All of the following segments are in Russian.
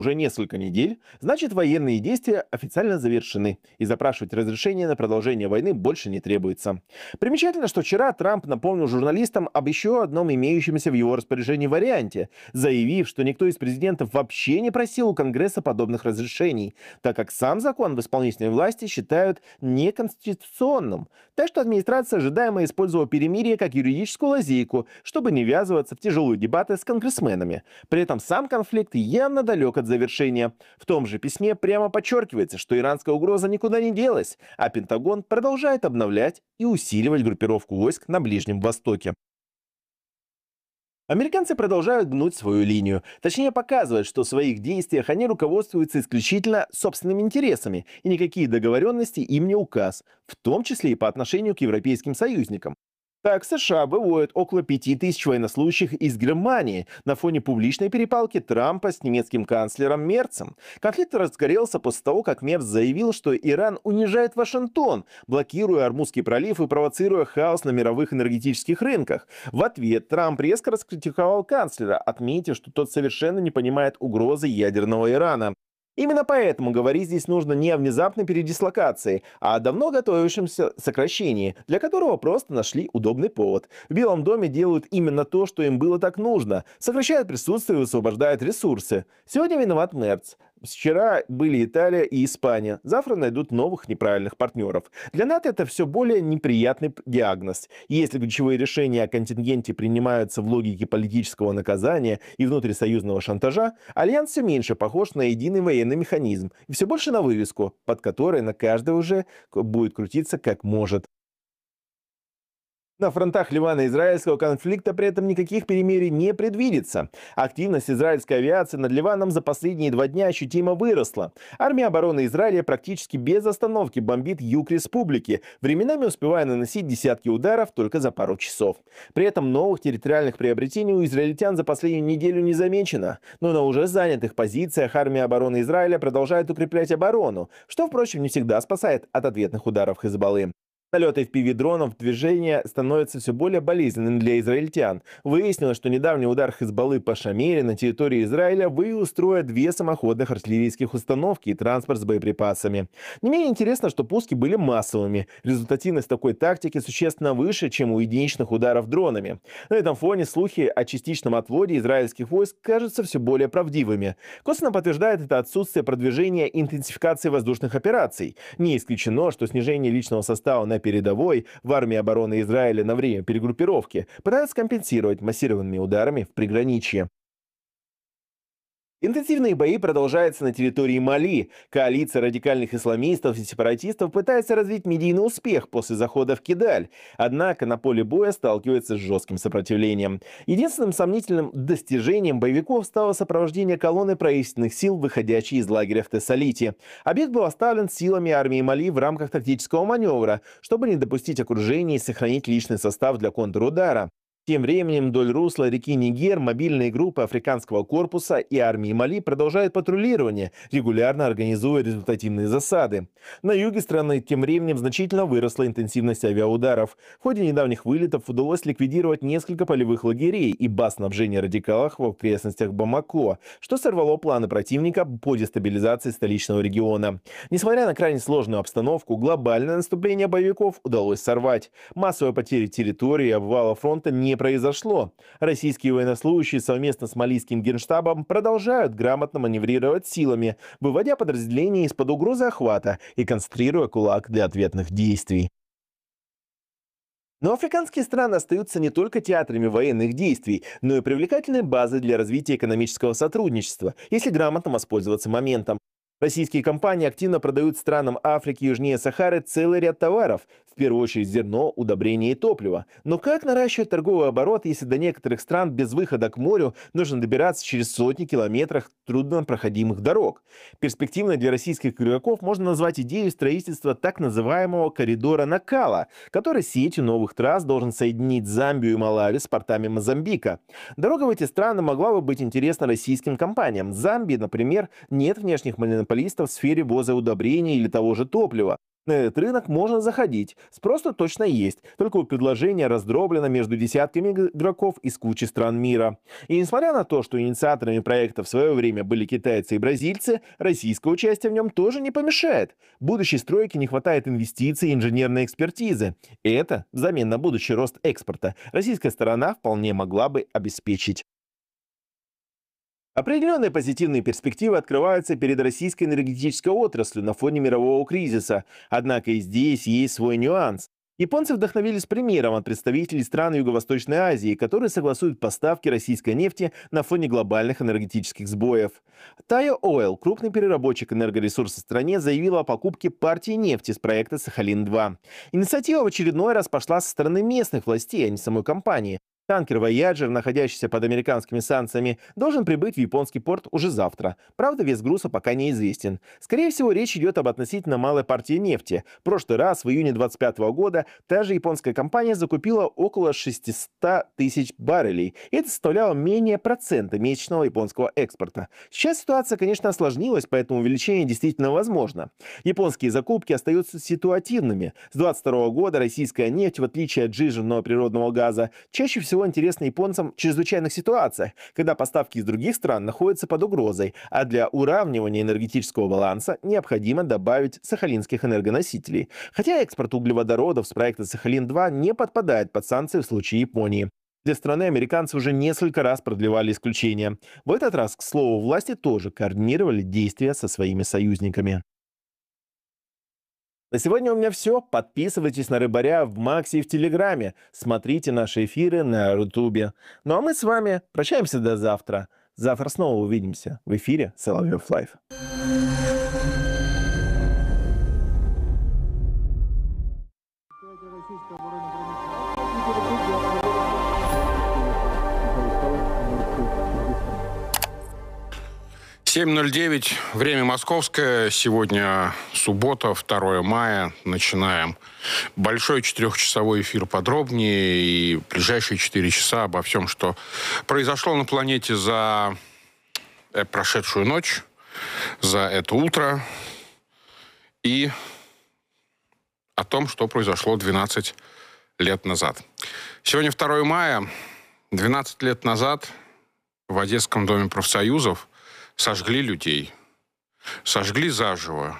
уже несколько недель, значит военные действия официально завершены, и запрашивать разрешение на продолжение войны больше не требуется. Примечательно, что вчера Трамп напомнил журналистам об еще одном имеющемся в его распоряжении варианте, заявив, что никто из президентов вообще не просил у Конгресса подобных разрешений, так как сам закон в исполнительной власти считают неконституционным. Так что администрация ожидаемо использовала перемирие как юридическую лазейку, чтобы не ввязываться в тяжелые дебаты с конгрессменами. При этом сам конфликт явно далек от завершения. В том же письме прямо подчеркивается, что иранская угроза никуда не делась, а Пентагон продолжает обновлять и усиливать группировку войск на Ближнем Востоке. Американцы продолжают гнуть свою линию, точнее показывают, что в своих действиях они руководствуются исключительно собственными интересами, и никакие договоренности им не указ, в том числе и по отношению к европейским союзникам. Так, США выводят около 5000 военнослужащих из Германии на фоне публичной перепалки Трампа с немецким канцлером Мерцем. Конфликт разгорелся после того, как Мерц заявил, что Иран унижает Вашингтон, блокируя Ормузский пролив и провоцируя хаос на мировых энергетических рынках. В ответ Трамп резко раскритиковал канцлера, отметив, что тот совершенно не понимает угрозы ядерного Ирана. Именно поэтому говорить здесь нужно не о внезапной передислокации, а о давно готовившемся сокращении, для которого просто нашли удобный повод. В Белом доме делают именно то, что им было так нужно. Сокращают присутствие и высвобождают ресурсы. Сегодня виноват Мерц. Вчера были Италия и Испания. Завтра найдут новых неправильных партнеров. Для НАТО это все более неприятный диагноз. Если ключевые решения о контингенте принимаются в логике политического наказания и внутрисоюзного шантажа, альянс все меньше похож на единый военный механизм и все больше на вывеску, под которой на каждый уже будет крутиться как может. На фронтах Ливано-израильского конфликта при этом никаких перемирий не предвидится. Активность израильской авиации над Ливаном за последние 2 дня ощутимо выросла. Армия обороны Израиля практически без остановки бомбит юг республики, временами успевая наносить десятки ударов только за пару часов. При этом новых территориальных приобретений у израильтян за последнюю неделю не замечено. Но на уже занятых позициях армия обороны Израиля продолжает укреплять оборону, что, впрочем, не всегда спасает от ответных ударов Хизбаллы. Налеты FPV-дронов движения становятся все более болезненным для израильтян. Выяснилось, что недавний удар Хизбаллы по Шамере на территории Израиля вывел из строя 2 самоходных артиллерийских установки и транспорт с боеприпасами. Не менее интересно, что пуски были массовыми. Результативность такой тактики существенно выше, чем у единичных ударов дронами. На этом фоне слухи о частичном отводе израильских войск кажутся все более правдивыми. Косвенно подтверждает это отсутствие продвижения и интенсификации воздушных операций. Не исключено, что снижение личного состава на передовой в армии обороны Израиля на время перегруппировки пытаются компенсировать массированными ударами в приграничье. Интенсивные бои продолжаются на территории Мали. Коалиция радикальных исламистов и сепаратистов пытается развить медийный успех после захода в Кидаль. Однако на поле боя сталкивается с жестким сопротивлением. Единственным сомнительным достижением боевиков стало сопровождение колонны правительственных сил, выходящей из лагеря в Тессалите. Объект был оставлен силами армии Мали в рамках тактического маневра, чтобы не допустить окружения и сохранить личный состав для контрудара. Тем временем вдоль русла реки Нигер мобильные группы Африканского корпуса и армии Мали продолжают патрулирование, регулярно организуя результативные засады. На юге страны тем временем значительно выросла интенсивность авиаударов. В ходе недавних вылетов удалось ликвидировать несколько полевых лагерей и баз снабжения радикалов в окрестностях Бамако, что сорвало планы противника по дестабилизации столичного региона. Несмотря на крайне сложную обстановку, глобальное наступление боевиков удалось сорвать. Массовые потери территории и обвала фронта не произошло. Российские военнослужащие совместно с малийским генштабом продолжают грамотно маневрировать силами, выводя подразделения из-под угрозы охвата и концентрируя кулак для ответных действий. Но африканские страны остаются не только театрами военных действий, но и привлекательной базой для развития экономического сотрудничества, если грамотно воспользоваться моментом. Российские компании активно продают странам Африки южнее Сахары целый ряд товаров, в первую очередь зерно, удобрения и топливо. Но как наращивать торговый оборот, если до некоторых стран без выхода к морю нужно добираться через сотни километров труднопроходимых дорог? Перспективной для российских игроков можно назвать идею строительства так называемого коридора Накала, который сетью новых трасс должен соединить Замбию и Малави с портами Мозамбика. Дорога в эти страны могла бы быть интересна российским компаниям. В Замбии, например, нет внешних монополистов в сфере ввоза удобрений или того же топлива. На этот рынок можно заходить, спрос тут точно есть, только вот предложение раздроблено между десятками игроков из кучи стран мира. И несмотря на то, что инициаторами проекта в свое время были китайцы и бразильцы, российское участие в нем тоже не помешает. Будущей стройке не хватает инвестиций и инженерной экспертизы. И это взамен на будущий рост экспорта российская сторона вполне могла бы обеспечить. Определенные позитивные перспективы открываются перед российской энергетической отраслью на фоне мирового кризиса. Однако и здесь есть свой нюанс. Японцы вдохновились примером от представителей стран Юго-Восточной Азии, которые согласуют поставки российской нефти на фоне глобальных энергетических сбоев. Taiyo Oil, крупный переработчик энергоресурсов в стране, заявила о покупке партии нефти с проекта «Сахалин-2». Инициатива в очередной раз пошла со стороны местных властей, а не самой компании. Танкер Voyager, находящийся под американскими санкциями, должен прибыть в японский порт уже завтра. Правда, вес груза пока неизвестен. Скорее всего, речь идет об относительно малой партии нефти. В прошлый раз, в июне 2025 года, та же японская компания закупила около 600 тысяч баррелей. И это составляло менее процента месячного японского экспорта. Сейчас ситуация, конечно, осложнилась, поэтому увеличение действительно возможно. Японские закупки остаются ситуативными. С 2022 года российская нефть, в отличие от сжиженного природного газа, чаще всего интересно японцам в чрезвычайных ситуациях, когда поставки из других стран находятся под угрозой, а для уравнивания энергетического баланса необходимо добавить сахалинских энергоносителей. Хотя экспорт углеводородов с проекта «Сахалин-2» не подпадает под санкции в случае Японии. Для страны американцы уже несколько раз продлевали исключения. В этот раз, к слову, власти тоже координировали действия со своими союзниками. На сегодня у меня все. Подписывайтесь на Рыбаря в Максе и в Телеграме. Смотрите наши эфиры на Рутубе. Ну а мы с вами прощаемся до завтра. Завтра снова увидимся в эфире Соловьев Лайф. 7:09, время московское. Сегодня суббота, 2 мая. Начинаем большой 4-часовой эфир подробнее. И в ближайшие 4 часа обо всем, что произошло на планете за прошедшую ночь, за это утро. И о том, что произошло 12 лет назад. Сегодня 2 мая. 12 лет назад в Одесском доме профсоюзов сожгли людей. Сожгли заживо.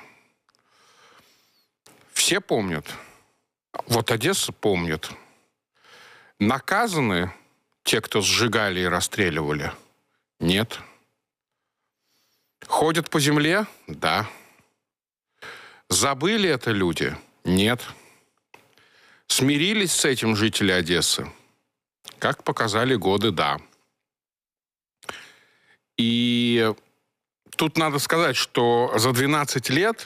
Все помнят. Вот Одесса помнит. Наказаны те, кто сжигали и расстреливали? Нет. Ходят по земле? Да. Забыли это люди? Нет. Смирились с этим жители Одессы? Как показали годы, да. И тут надо сказать, что за 12 лет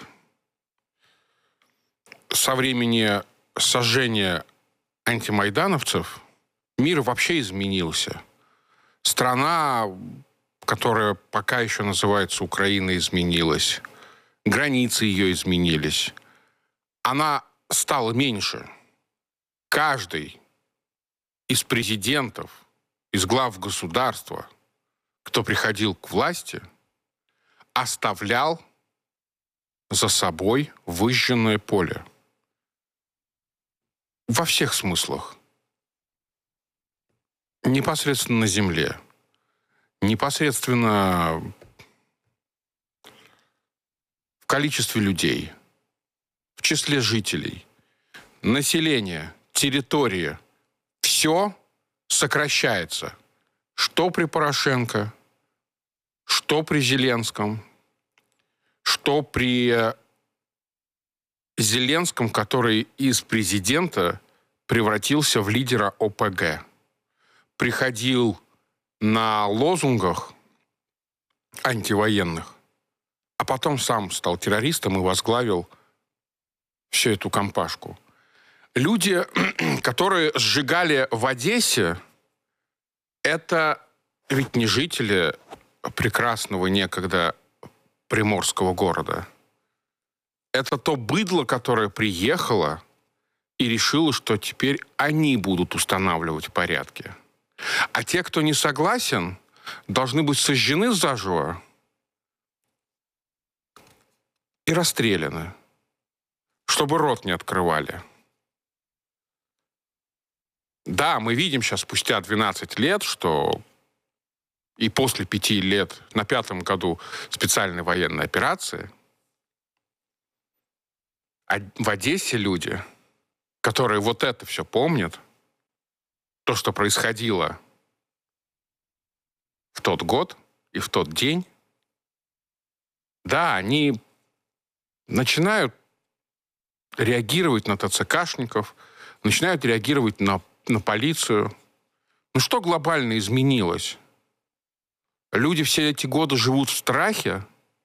со времени сожжения антимайдановцев мир вообще изменился. Страна, которая пока еще называется Украина, изменилась. Границы ее изменились. Она стала меньше. Каждый из президентов, из глав государства, кто приходил к власти, оставлял за собой выжженное поле. Во всех смыслах. Непосредственно на земле. Непосредственно в количестве людей. В числе жителей. Населения, территория. Все сокращается. Что при Порошенко, что при Зеленском, что при Зеленском, который из президента превратился в лидера ОПГ. Приходил на лозунгах антивоенных, а потом сам стал террористом и возглавил всю эту компашку. Люди, которые сжигали в Одессе, это ведь не жители прекрасного некогда приморского города. Это то быдло, которое приехало и решило, что теперь они будут устанавливать порядки. А те, кто не согласен, должны быть сожжены заживо и расстреляны. чтобы рот не открывали. Да, мы видим сейчас спустя 12 лет, что и после 5 лет, на 5-м году специальной военной операции, в Одессе люди, которые вот это все помнят, то, что происходило в тот год и в тот день, да, они начинают реагировать на ТЦКшников, начинают реагировать на полицию. Ну что глобально изменилось? Люди все эти годы живут в страхе,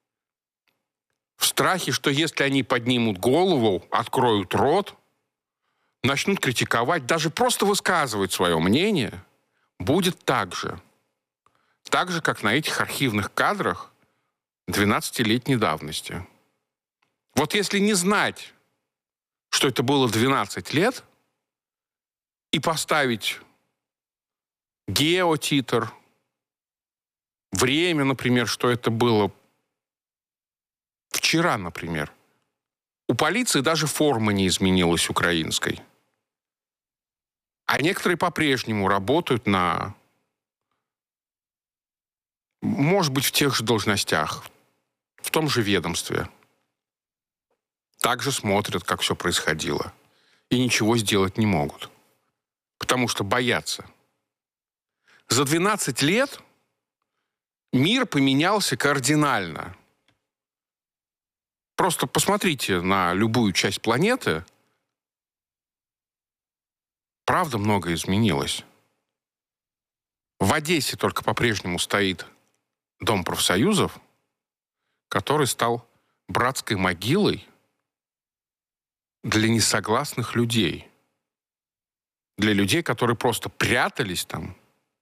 что если они поднимут голову, откроют рот, начнут критиковать, даже просто высказывать свое мнение, будет так же. Так же, как на этих архивных кадрах 12-летней давности. Вот если не знать, что это было 12 лет, и поставить геотитр, время, например, что это было вчера, например. У полиции даже форма не изменилась украинской. А некоторые по-прежнему работают может быть, в тех же должностях, в том же ведомстве. Также смотрят, как все происходило. И ничего сделать не могут. Потому что боятся. За 12 лет мир поменялся кардинально. Просто посмотрите на любую часть планеты. Правда, многое изменилось. В Одессе только по-прежнему стоит Дом профсоюзов, который стал братской могилой для несогласных людей. Для людей, которые просто прятались там.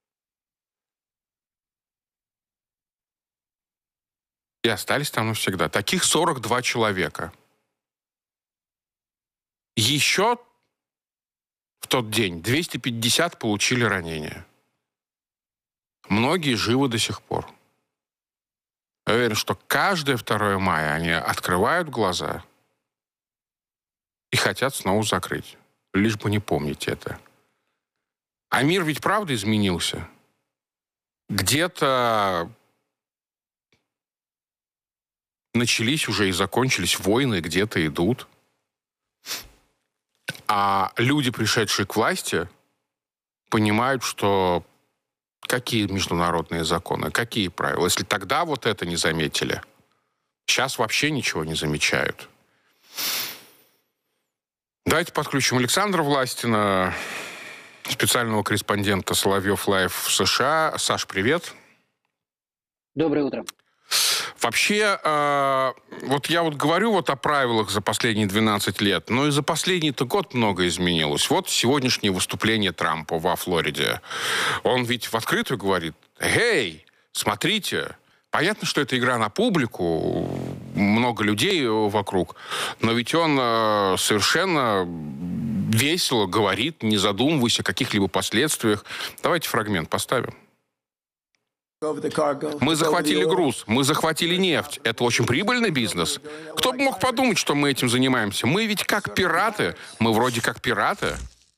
И остались там навсегда. Таких 42 человека. Еще в тот день 250 получили ранения. Многие живы до сих пор. Я уверен, что каждое 2 мая они открывают глаза и хотят снова закрыть. Лишь бы не помнить это. А мир ведь правда изменился. Где-то начались уже и закончились войны, где-то идут. А люди, пришедшие к власти, понимают, что какие международные законы, какие правила. Если тогда вот это не заметили, сейчас вообще ничего не замечают. Давайте подключим Александра Властина, специального корреспондента Соловьев Лайв в США. Саш, привет. Доброе утро. Вообще, вот я вот говорю вот о правилах за последние 12 лет, но и за последний-то год многое изменилось. Вот сегодняшнее выступление Трампа во Флориде. Он ведь в открытую говорит: «Эй, смотрите, понятно, что это игра на публику, много людей вокруг, но ведь он совершенно весело говорит, не задумываясь о каких-либо последствиях». Давайте фрагмент поставим. Мы захватили груз, мы захватили нефть. Это очень прибыльный бизнес. Кто бы мог подумать, что мы этим занимаемся? Мы ведь как пираты. Мы вроде как пираты.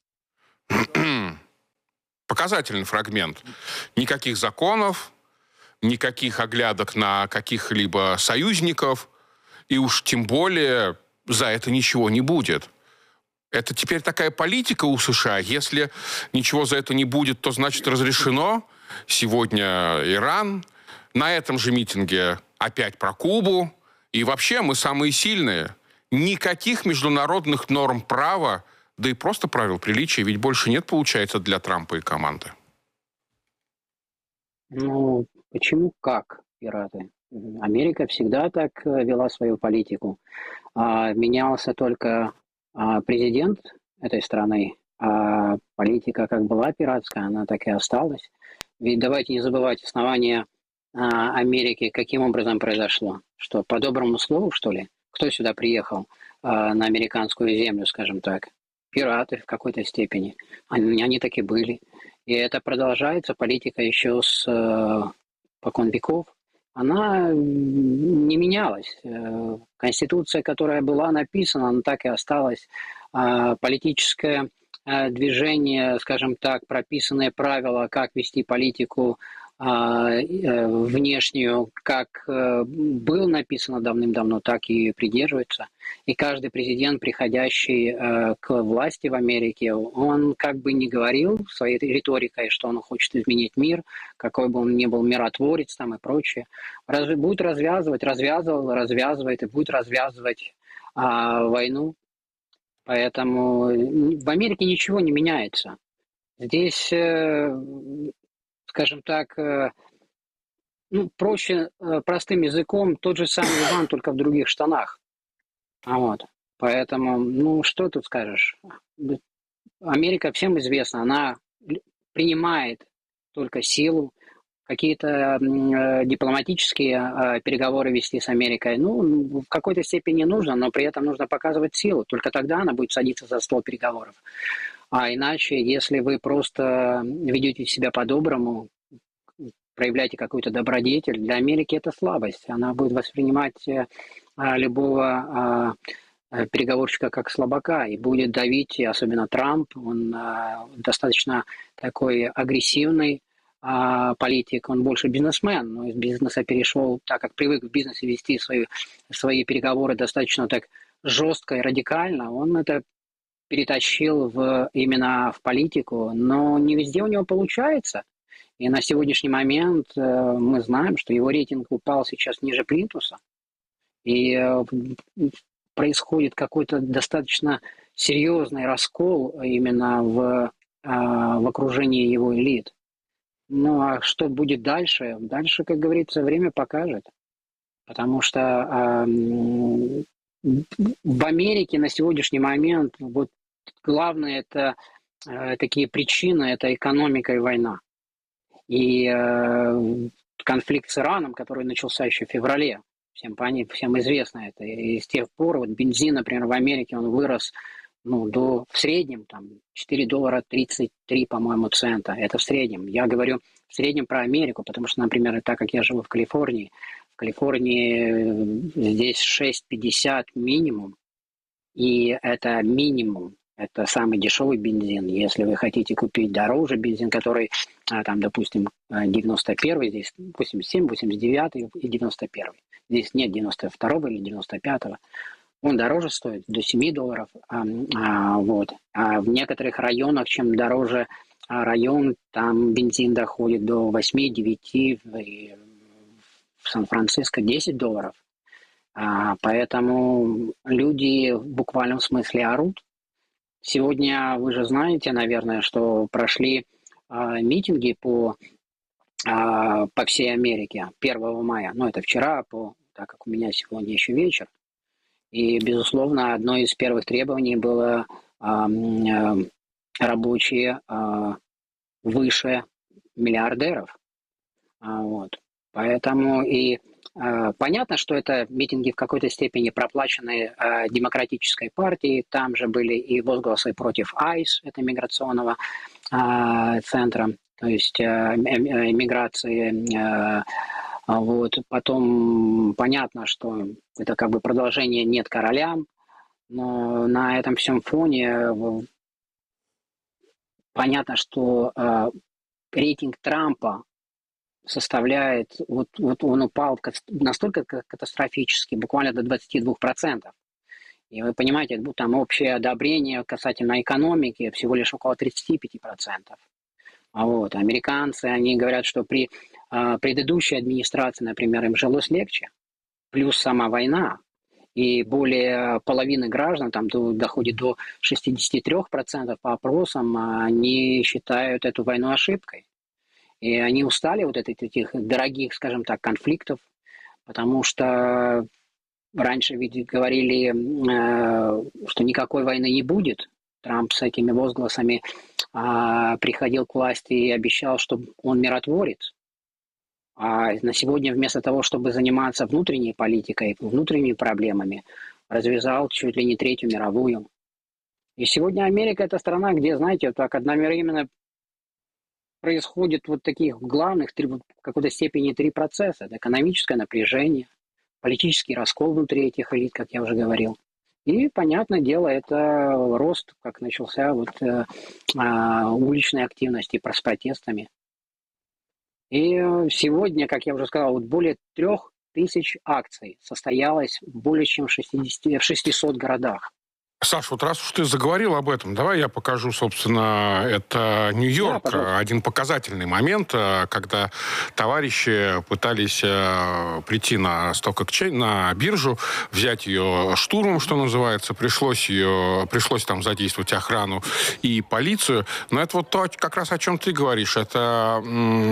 Показательный фрагмент. Никаких законов, никаких оглядок на каких-либо союзников. И уж тем более за это ничего не будет. Это теперь такая политика у США. Если ничего за это не будет, то значит разрешено. Сегодня Иран. На этом же митинге опять про Кубу. И вообще мы самые сильные. Никаких международных норм права, да и просто правил приличия ведь больше нет, получается, для Трампа и команды. Ну, почему как пираты? Америка всегда так вела свою политику. Менялся только президент этой страны, а политика как была пиратская, она так и осталась. Ведь давайте не забывать, основание Америки каким образом произошло? Что, по доброму слову, что ли? Кто сюда приехал на американскую землю, скажем так? Пираты в какой-то степени. Они так и были. И это продолжается, политика еще с покон веков. Она не поменялось. Конституция, которая была написана, она так и осталась. Политическое движение, скажем так, прописанные правила, как вести политику внешнюю, как было написано давным-давно, так и придерживается. И каждый президент, приходящий к власти в Америке, он как бы не говорил своей риторикой, что он хочет изменить мир, какой бы он ни был миротворец там и прочее. Будет развязывает и будет развязывать войну. Поэтому в Америке ничего не меняется. Здесь, скажем так, проще простым языком тот же самый Иван, только в других штанах. Вот. Поэтому, что тут скажешь? Америка всем известна, она принимает только силу, какие-то дипломатические переговоры вести с Америкой, в какой-то степени нужно, но при этом нужно показывать силу. Только тогда она будет садиться за стол переговоров. А иначе, если вы просто ведете себя по-доброму, проявляете какую-то добродетель, для Америки это слабость. Она будет воспринимать любого переговорщика как слабака и будет давить, особенно Трамп, он достаточно такой агрессивный политик, он больше бизнесмен, но из бизнеса перешел, так как привык в бизнесе вести свои переговоры достаточно так жестко и радикально, он это перетащил именно в политику, но не везде у него получается. И на сегодняшний момент мы знаем, что его рейтинг упал сейчас ниже плинтуса. И происходит какой-то достаточно серьезный раскол именно в окружении его элит. А что будет дальше? Дальше, как говорится, время покажет. Потому что в Америке на сегодняшний момент главное это такие причины, это экономика и война. И конфликт с Ираном, который начался еще в феврале, всем известно это. И с тех пор бензин, например, в Америке, он вырос в среднем $4.33, по-моему, цента. Это в среднем. Я говорю в среднем про Америку, потому что, например, так как я живу в Калифорнии здесь 6,50 минимум, и это минимум. Это самый дешевый бензин. Если вы хотите купить дороже бензин, который, допустим, 91-й, здесь 87, 89 и 91. Здесь нет 92 или 95-го. Он дороже стоит, до $7. А в некоторых районах, чем дороже район, там бензин доходит до 8-9, в Сан-Франциско $10. Поэтому люди в буквальном смысле орут. Сегодня вы же знаете, наверное, что прошли митинги по всей Америке 1 мая. Это вчера, так как у меня сегодня еще вечер. И, безусловно, одно из первых требований было рабочие выше миллиардеров. Поэтому и понятно, что это митинги в какой-то степени проплачены демократической партией. Там же были и возгласы против ICE, это миграционного центра, то есть миграции. Потом понятно, что это как бы продолжение «нет королям», но на этом всем фоне понятно, что рейтинг Трампа составляет, он упал настолько катастрофически, буквально до 22%. И вы понимаете, там общее одобрение касательно экономики всего лишь около 35%. Американцы, они говорят, что при предыдущей администрации, например, им жилось легче, плюс сама война, и более половины граждан, там доходит до 63% по опросам, они считают эту войну ошибкой. И они устали от этих дорогих, скажем так, конфликтов, потому что раньше ведь говорили, что никакой войны не будет. Трамп с этими возгласами приходил к власти и обещал, что он миротворец. А на сегодня вместо того, чтобы заниматься внутренней политикой, внутренними проблемами, развязал чуть ли не Третью мировую. И сегодня Америка – это страна, где, знаете, так одновременно происходит таких главных, в какой-то степени 3 процесса. Это экономическое напряжение, политический раскол внутри этих элит, как я уже говорил. И, понятное дело, это рост, как начался уличной активности с протестами. И сегодня, как я уже сказал, более 3000 акций состоялось в более чем 600 городах. Саш, вот раз уж ты заговорил об этом, давай я покажу, собственно, это Нью-Йорк. Да, один показательный момент, когда товарищи пытались прийти на на биржу, взять ее штурмом, что называется. Пришлось там задействовать охрану и полицию. Но это вот то, как раз о чем ты говоришь. Это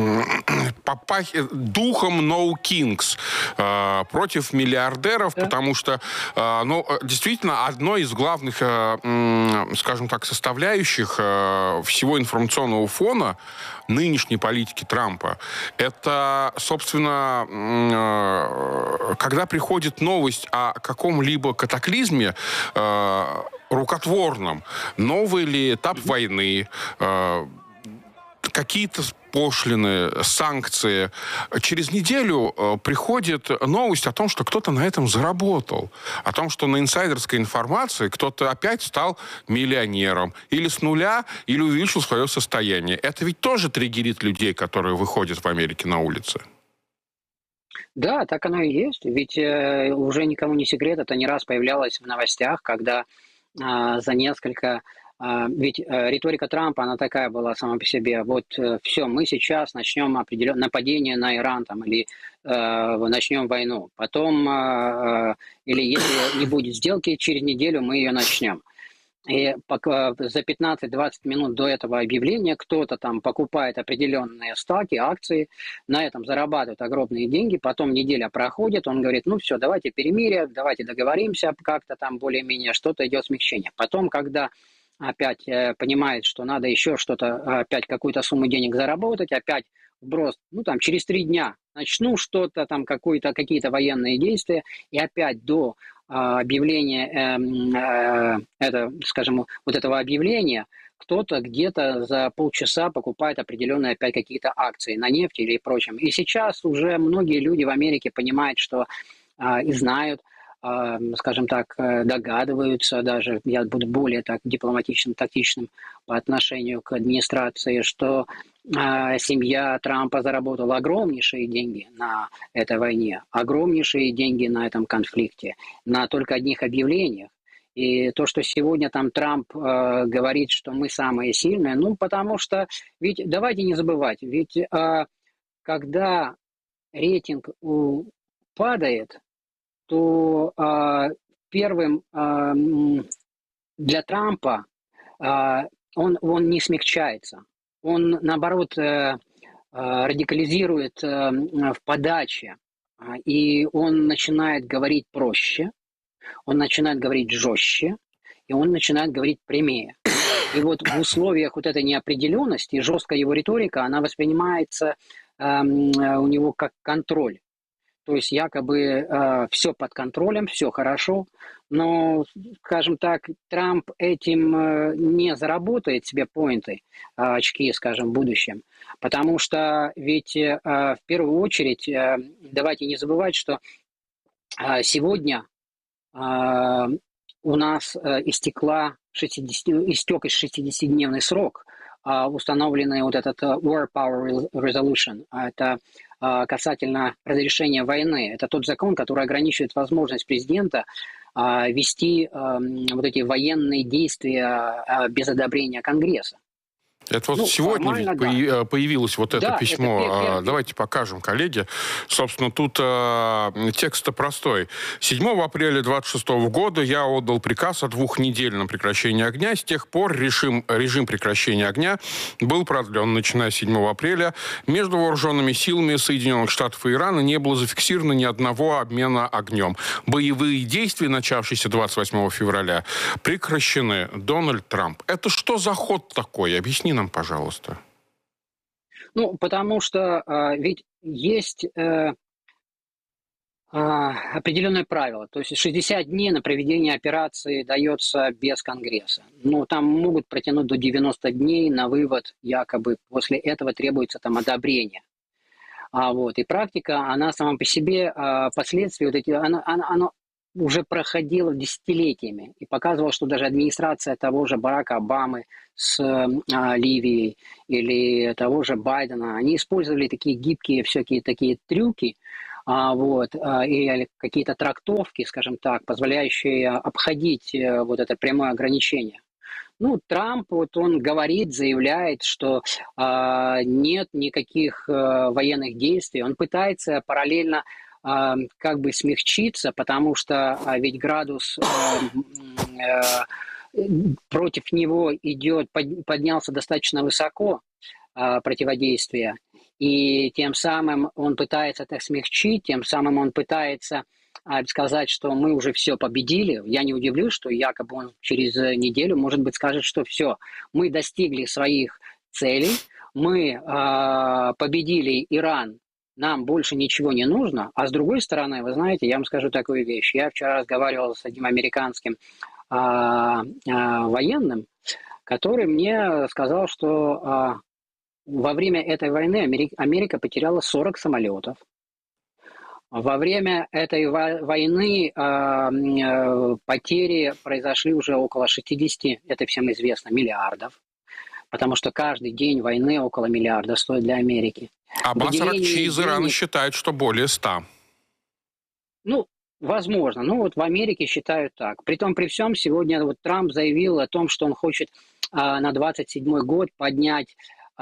духом No Kings против миллиардеров, да. потому что, действительно, одно из главных, скажем так, составляющих всего информационного фона нынешней политики Трампа, это, собственно, когда приходит новость о каком-либо катаклизме рукотворном, новый ли этап войны, какие-то пошлины, санкции. Через неделю приходит новость о том, что кто-то на этом заработал. О том, что на инсайдерской информации кто-то опять стал миллионером. Или с нуля, или увеличил свое состояние. Это ведь тоже триггерит людей, которые выходят в Америке на улицы. Да, так оно и есть. Ведь уже никому не секрет, это не раз появлялось в новостях, когда за несколько... Ведь риторика Трампа, она такая была сама по себе. Вот все, мы сейчас начнем определенное нападение на Иран там, или начнем войну. Потом, или если не будет сделки, через неделю мы ее начнем. И за 15-20 минут до этого объявления кто-то там покупает определенные стаки, акции, на этом зарабатывает огромные деньги, потом неделя проходит, он говорит, ну все, давайте перемирие, давайте договоримся как-то там более-менее, что-то идет смягчение. Потом, когда опять понимает, что надо еще что-то, опять какую-то сумму денег заработать, опять вброс, ну там через 3 дня начну что-то там, какие-то военные действия, и опять до объявления, этого объявления, кто-то где-то за полчаса покупает определенные опять какие-то акции на нефть или прочем. И сейчас уже многие люди в Америке понимают, что и знают, скажем так, догадываются даже, я буду более так дипломатичным, тактичным по отношению к администрации, что семья Трампа заработала огромнейшие деньги на этой войне, огромнейшие деньги на этом конфликте, на только одних объявлениях. И то, что сегодня там Трамп говорит, что мы самые сильные, ну, потому что, ведь давайте не забывать, ведь когда рейтинг падает, то первым для Трампа он не смягчается. Он, наоборот, радикализирует в подаче, и он начинает говорить проще, он начинает говорить жестче, и он начинает говорить прямее. И вот в условиях вот этой неопределенности жесткая его риторика, она воспринимается у него как контроль. То есть якобы все под контролем, все хорошо, но, скажем так, Трамп этим не заработает себе поинты, очки, скажем, в будущем. Потому что ведь в первую очередь давайте не забывать, что сегодня у нас истек 60-дневный срок, установленный вот этот War Power Resolution. Это касательно разрешения войны. Это тот закон, который ограничивает возможность президента вести вот эти военные действия без одобрения Конгресса. Это вот сегодня ведь появилось вот это письмо. Это Давайте покажем, коллеги. Собственно, тут текст-то простой. 7 апреля 26 года я отдал приказ о 2-недельном прекращении огня. С тех пор режим прекращения огня был продлен. Начиная с 7 апреля между вооруженными силами Соединенных Штатов и Ирана не было зафиксировано ни одного обмена огнем. Боевые действия, начавшиеся 28 февраля, прекращены. Дональд Трамп. Это что за ход такой? Объясни нам, пожалуйста. Ну, потому что ведь есть определенное правило. То есть 60 дней на проведение операции дается без Конгресса. Но там могут протянуть до 90 дней на вывод, якобы после этого требуется там одобрение. И практика, она сама по себе, последствия вот эти, она уже проходила десятилетиями и показывала, что даже администрация того же Барака Обамы с Ливией или того же Байдена, они использовали такие гибкие всякие такие трюки, и какие-то трактовки, скажем так, позволяющие обходить вот это прямое ограничение. Трамп, он говорит, заявляет, что нет никаких военных действий. Он пытается параллельно как бы смягчиться, потому что ведь градус против него поднялся достаточно высоко, противодействия. И тем самым он пытается это смягчить, тем самым он пытается сказать, что мы уже все победили. Я не удивлюсь, что якобы он через неделю, может быть, скажет, что все, мы достигли своих целей, мы победили Иран, нам больше ничего не нужно. А с другой стороны, вы знаете, я вам скажу такую вещь. Я вчера разговаривал с одним американским военным, который мне сказал, что во время этой войны Америка потеряла 40 самолетов. Во время этой войны потери произошли уже около 60, это всем известно, миллиардов. Потому что каждый день войны около миллиарда стоит для Америки. Аббас Аракчи из Ирана считает, что более 100. Возможно. В Америке считают так. Притом, при всем, сегодня Трамп заявил о том, что он хочет на 27 год поднять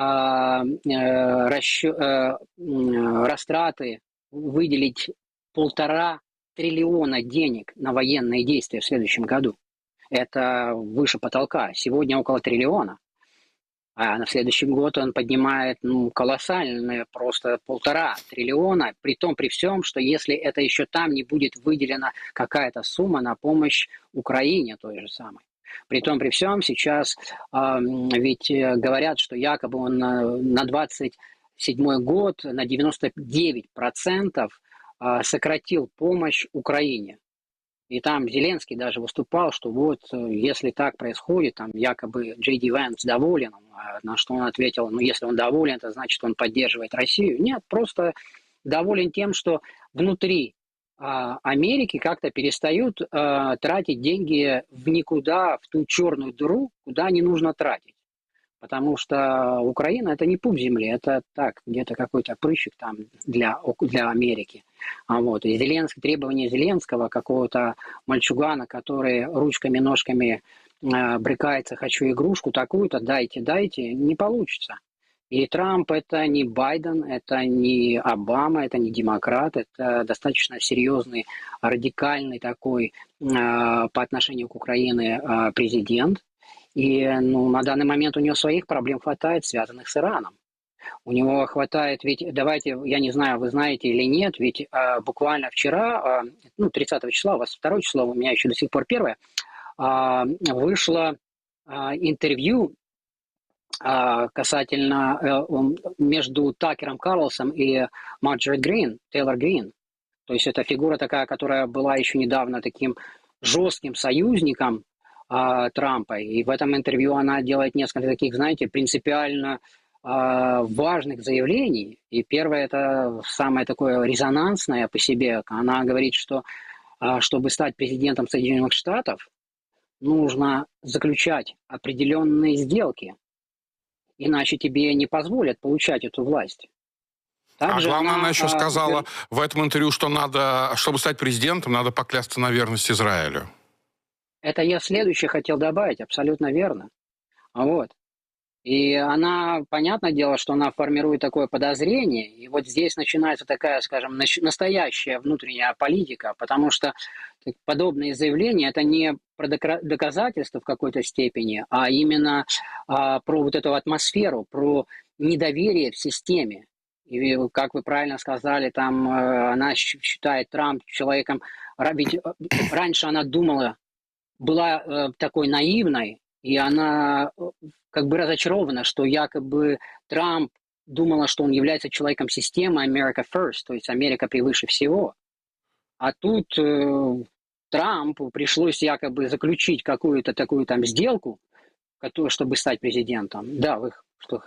растраты, выделить 1,5 триллиона денег на военные действия в следующем году. Это выше потолка. Сегодня около триллиона. А на следующий год он поднимает колоссальные, просто 1,5 триллиона, при всем, что если это еще там не будет выделена какая-то сумма на помощь Украине той же самой. При всем сейчас ведь говорят, что якобы он на 27 год на 99% сократил помощь Украине. И там Зеленский даже выступал, что если так происходит, там якобы Джей Ди Вэнс доволен, на что он ответил, если он доволен, это значит, он поддерживает Россию. Нет, просто доволен тем, что внутри Америки как-то перестают тратить деньги в никуда, в ту черную дыру, куда не нужно тратить. Потому что Украина – это не пуп земли, это так, где-то какой-то прыщик там для Америки. И требования Зеленского, какого-то мальчугана, который ручками-ножками брыкается, хочу игрушку такую-то, дайте, не получится. И Трамп – это не Байден, это не Обама, это не демократ, это достаточно серьезный, радикальный такой по отношению к Украине президент. И на данный момент у него своих проблем хватает, связанных с Ираном. У него хватает, ведь давайте, я не знаю, вы знаете или нет, ведь буквально вчера, 30 числа, у вас 2 число, у меня еще до сих пор 1, вышло интервью касательно между Такером Карлсом и Марджори Грин, Тейлор Грин. То есть это фигура такая, которая была еще недавно таким жестким союзником Трампа. И в этом интервью она делает несколько таких, знаете, принципиально важных заявлений. И первое, это самое такое резонансное по себе. Она говорит, что чтобы стать президентом Соединенных Штатов, нужно заключать определенные сделки. Иначе тебе не позволят получать эту власть. Также главное, она еще сказала в этом интервью, что надо, чтобы стать президентом, надо поклясться на верность Израилю. Это я следующее хотел добавить, абсолютно верно. И она, понятное дело, что она формирует такое подозрение, и здесь начинается такая, скажем, настоящая внутренняя политика, потому что подобные заявления – это не про доказательства в какой-то степени, а именно про эту атмосферу, про недоверие в системе. И, как вы правильно сказали, там она считает Трамп человеком, ведь раньше она была такой наивной, и она как бы разочарована, что якобы Трамп думала, что он является человеком системы America First, то есть Америка превыше всего. А тут Трампу пришлось якобы заключить какую-то такую там сделку, чтобы стать президентом. Да, вы что хотели?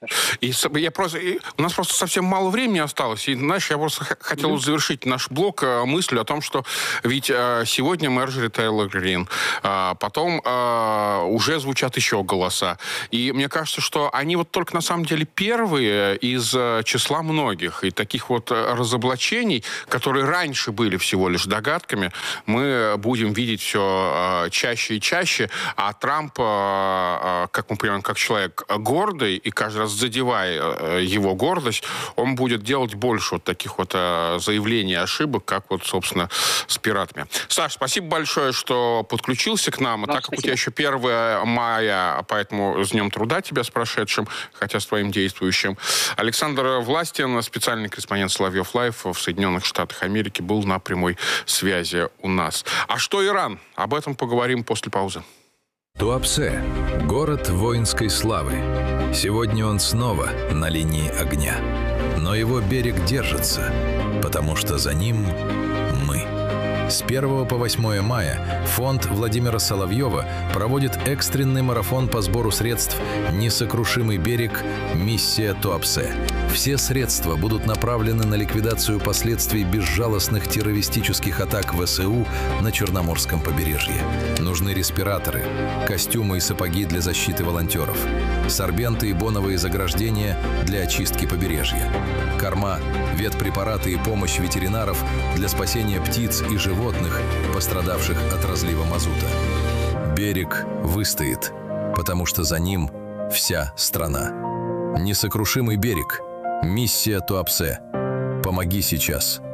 У нас просто совсем мало времени осталось. И, знаешь, я просто хотел завершить наш блок мыслью о том, что ведь сегодня Марджори Тейлор Грин, потом уже звучат еще голоса. И мне кажется, что они вот только на самом деле первые из числа многих. И таких вот разоблачений, которые раньше были всего лишь догадками, мы будем видеть все чаще и чаще. А Трамп, как мы понимаем, как человек гордый, и каждый раз задевая его гордость, он будет делать больше вот таких вот заявлений, ошибок, как вот, собственно, с пиратами. Саш, спасибо большое, что подключился к нам. Так как у тебя еще 1 мая, поэтому с Днем труда тебя с прошедшим, хотя с твоим действующим. Александр Властин, специальный корреспондент Соловьев Лайв в Соединенных Штатах Америки, был на прямой связи у нас. А что Иран? Об этом поговорим после паузы. Туапсе – город воинской славы. Сегодня он снова на линии огня. Но его берег держится, потому что за ним мы. С 1 по 8 мая фонд Владимира Соловьева проводит экстренный марафон по сбору средств «Несокрушимый берег. Миссия Туапсе». Все средства будут направлены на ликвидацию последствий безжалостных террористических атак ВСУ на Черноморском побережье. Нужны респираторы, костюмы и сапоги для защиты волонтеров, сорбенты и боновые заграждения для очистки побережья, корма, ветпрепараты и помощь ветеринаров для спасения птиц и животных, пострадавших от разлива мазута. Берег выстоит, потому что за ним вся страна. Несокрушимый берег. Миссия Туапсе. Помоги сейчас.